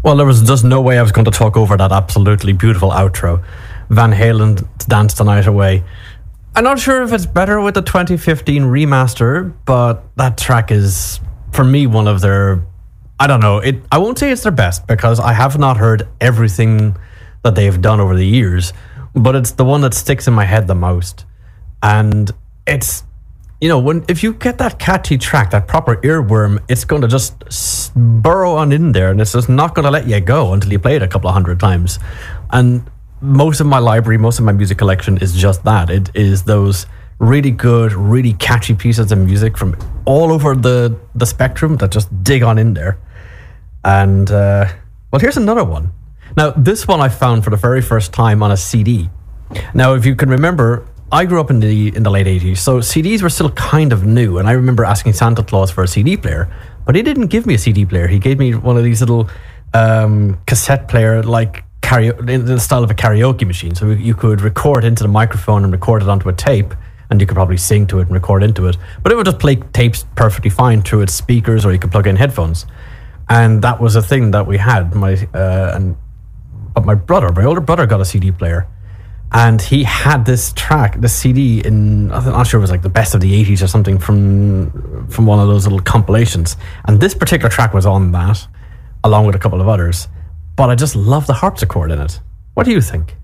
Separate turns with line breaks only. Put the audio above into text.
Well, there was just no way I was going to talk over that absolutely beautiful outro. Van Halen, Dance the Night Away. I'm not sure if it's better with the 2015 remaster, but that track is, for me, one of their... I don't know. I won't say it's their best, because I have not heard everything that they've done over the years, but it's the one that sticks in my head the most. And it's... if you get that catchy track, that proper earworm, it's going to just burrow on in there, and it's just not going to let you go until you play it a couple of hundred times. And most of my library, most of my music collection is just that. It is those really good, really catchy pieces of music from all over the spectrum that just dig on in there. And, well, here's another one. Now, this one I found for the very first time on a CD. Now, if you can remember... I grew up in the late 80s, so CDs were still kind of new, and I remember asking Santa Claus for a CD player, but he didn't give me a CD player. He gave me one of these little cassette player, like in the style of a karaoke machine, so you could record into the microphone and record it onto a tape, and you could probably sing to it and record into it, but it would just play tapes perfectly fine through its speakers, or you could plug in headphones. And that was a thing that we had. But my older brother got a CD player. And he had this CD in, I'm not sure it was like the best of the 80s or something from one of those little compilations. And this particular track was on that, along with a couple of others. But I just love the harpsichord in it. What do you think?